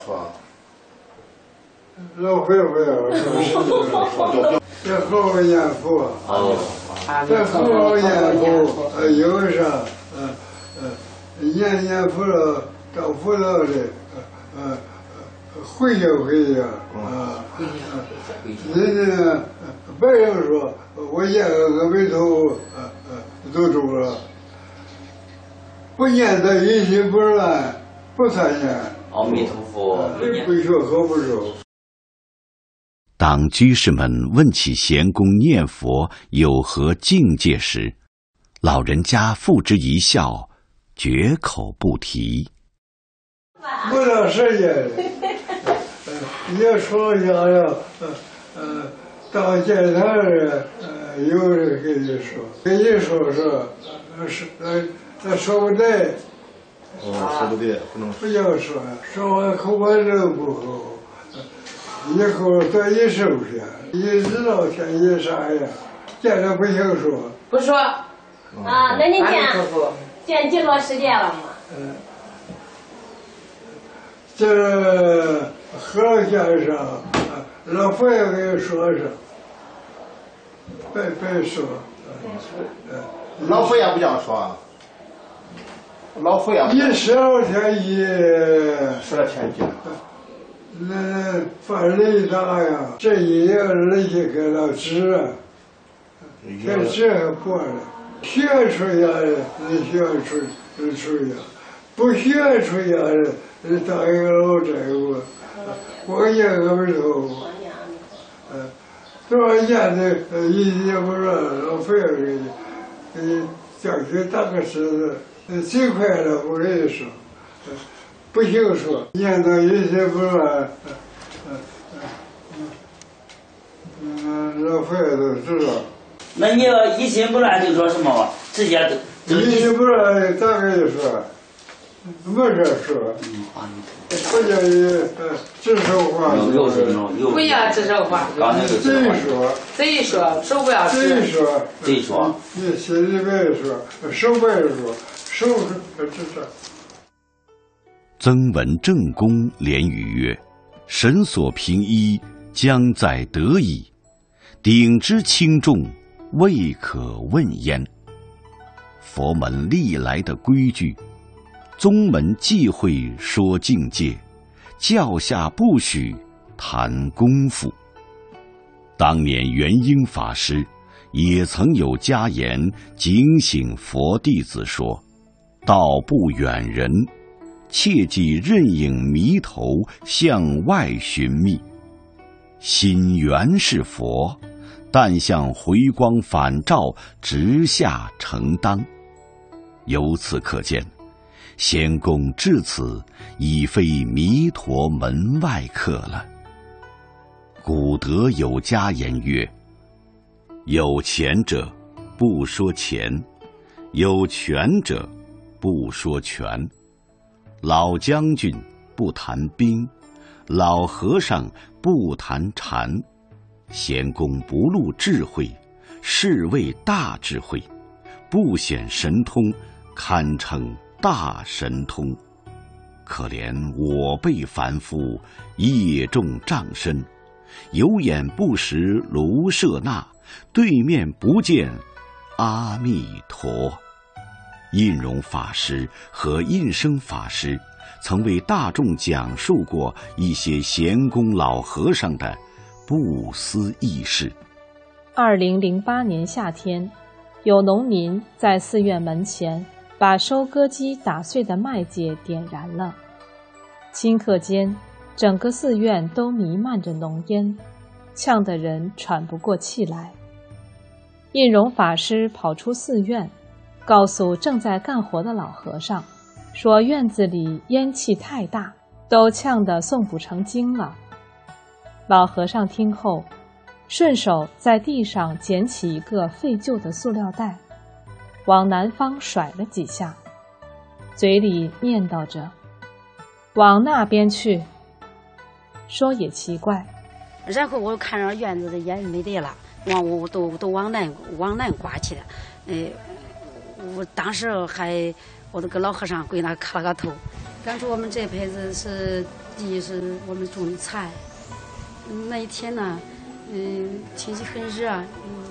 说， 老会不要说，这好念佛，这好念佛，有啥，念念佛了，到佛了的，回就回呀，人家白人说，我念个阿弥陀佛，都中了，不念的一心不乱，不参念。 阿弥陀佛， 不学和不熟。 当居士们问起贤公念佛有何境界时，老人家付之一笑，绝口不提。 不到时间，也说想要，当检查人，有人跟你说，他说不对。 说不对，不能不要说完口感就不好，以后多一收拾，一知道天一啥呀，见着不行说。 不说。 那你见几多时间了吗？ 这和先生，老佛爷给说上，别说。 老佛爷不这样说。老佛爷一12天一 12天一， 那犯雷大呀，这一夜人家给了治，这治还过了，学出来的人学出呀，不学出来的人当一个老债务，我念个不头，多少年的一也不让老佛爷给你叫去当个狮子。最快了，我跟你说，不行说，念到一心不乱，老佛爷都知道。 那你要一心不乱就说什么？直接一心不乱，咋跟你说？没这说。不叫你指手画脚。 不要指手画脚。贼说不要指。 贼说。 你心里别说，手别说。 曾文正公连语曰：“神所凭依，将在得矣；鼎之轻重，未可问焉。”佛门历来的规矩，宗门忌讳说境界，教下不许谈功夫。当年元英法师也曾有家言警醒佛弟子说：“道不远人，切忌任影迷头向外寻觅。心原是佛，但向回光返照直下承当。”由此可见，仙公至此已非弥陀门外客了。古德有家言曰：“有钱者不说钱，有权者不说权，老将军不谈兵，老和尚不谈禅。贤公不露智慧，是谓大智慧；不显神通，堪称大神通。可怜我辈凡夫，业重障深，有眼不识卢舍那，对面不见阿弥陀。”印容法师和印生法师曾为大众讲述过一些贤公老和尚的不思议事。 2008年夏天，有农民在寺院门前把收割机打碎的麦秸点燃了，顷刻间，整个寺院都弥漫着浓烟，呛得人喘不过气来。印容法师跑出寺院，告诉正在干活的老和尚，说院子里烟气太大，都呛得诵不成经了。老和尚听后，顺手在地上捡起一个废旧的塑料袋，往南方甩了几下，嘴里念叨着：“往那边去。”说也奇怪。 然后我看着院子的烟没得了，我都往南刮去了。我当时我那个老和尚跪那磕了个头，感觉我们这辈子是地是我们种的菜。那一天呢，天气很热，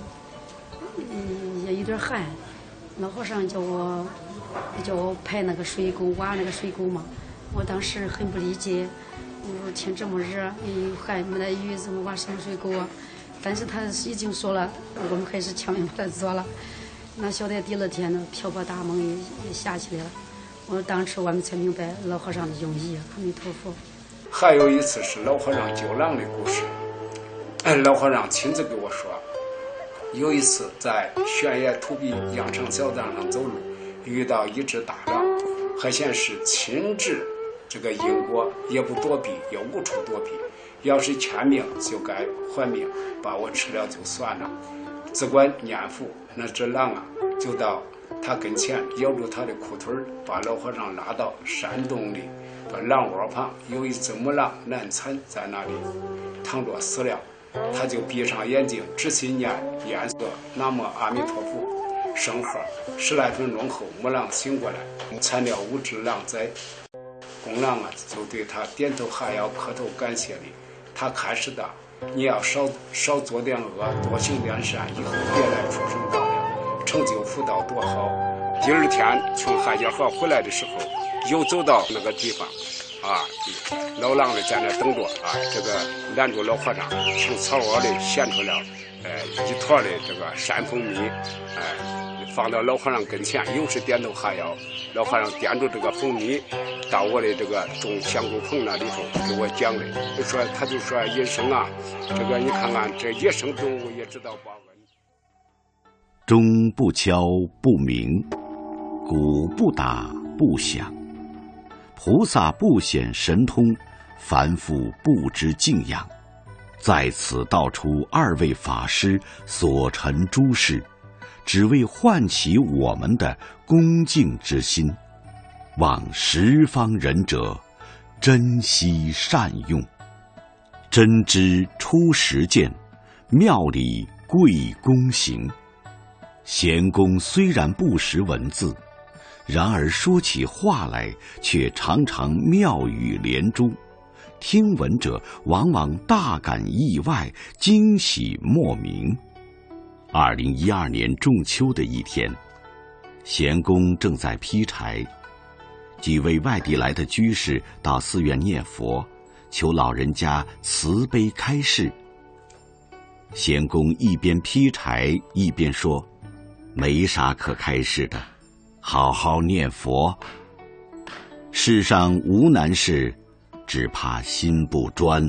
也有点旱。老和尚叫我排那个水沟，挖那个水沟嘛。我当时很不理解，我说天这么热，又旱没得雨，怎么挖什么水沟啊？但是他已经说了，我们还是强行把它做了。那晓得第二天呢，瓢泼大梦也下起来了。我当时我们才明白老和尚的用意。阿弥陀佛。 还有一次是老和尚救狼的故事，老和尚亲自给我说，有一次在悬崖土壁羊肠小道上走路，遇到一只大狼，还显是亲治这个因果，也不躲避，也无处躲避。要是欠命就该还命，把我吃了就算了。只管念佛，那只狼啊，就到他跟前咬住他的裤腿，把老和尚拉到山洞里。把狼窝旁有一只母狼难产，在那里躺着死了。他就闭上眼睛，仔细念色南无阿弥陀佛圣号。10来分钟后，母狼醒过来，产了5只狼崽。公狼啊，就对他点头哈腰，磕头感谢礼。他开始的，你要少做点恶，多行点善，以后别来畜生道了，成就福道多好。第二天从汉家河回来的时候，又走到那个地方，老狼的在那等着这个拦住老和尚，从草窝里衔出了一坨的这个山蜂蜜，放到老和尚跟前，又是点头哈腰。老和尚掂住这个蜂蜜，到我的这个种香菇棚那里头给我讲的，他就说医生啊，这个你看看这野生动物也知道报恩。 钟不敲不鸣，鼓不打不响，菩萨不显神通，凡夫不知敬仰。在此道出2位法师所陈诸事，只为唤起我们的恭敬之心，望十方仁者珍惜善用。真知出实践，妙理贵公行。贤公虽然不识文字，然而说起话来却常常妙语连珠，听闻者往往大感意外，惊喜莫名。2012年仲秋的一天，贤公正在劈柴，几位外地来的居士到寺院念佛，求老人家慈悲开示。贤公一边劈柴一边说，没啥可开示的，好好念佛。世上无难事，只怕心不专。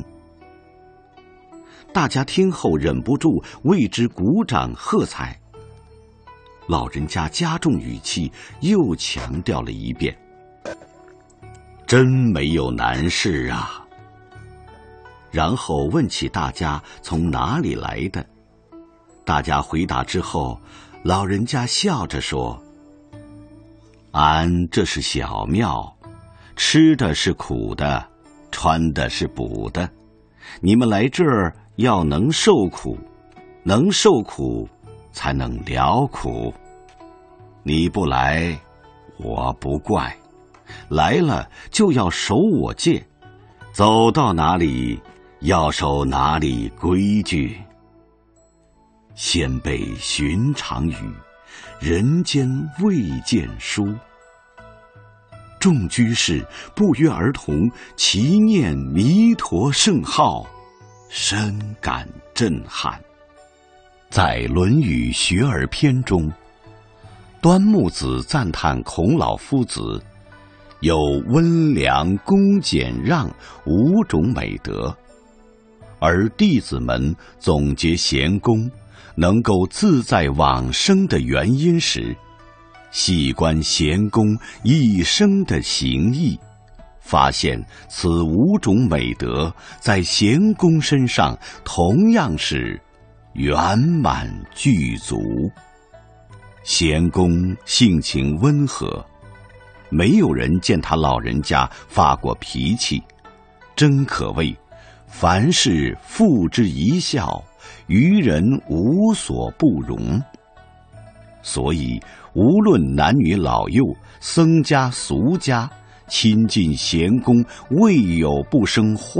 大家听后忍不住为之鼓掌喝彩。老人家加重语气，又强调了一遍，真没有难事啊。然后问起大家从哪里来的，大家回答之后，老人家笑着说，俺这是小庙，吃的是苦的，穿的是补的，你们来这儿要能受苦，能受苦才能了苦。你不来，我不怪，来了就要守我戒，走到哪里要守哪里规矩。先辈寻常语，人间未见书。众居士不约而同齐念弥陀圣号，深感震撼。在《论语学而篇》中，端木子赞叹孔老夫子有温良恭俭让5种美德，而弟子们总结贤公能够自在往生的原因时，细观贤公一生的行义，发现此5种美德在贤公身上同样是圆满具足。贤公性情温和，没有人见他老人家发过脾气，真可谓凡事付之一笑，于人无所不容。所以无论男女老幼，僧家俗家， 亲近贤公，未有不生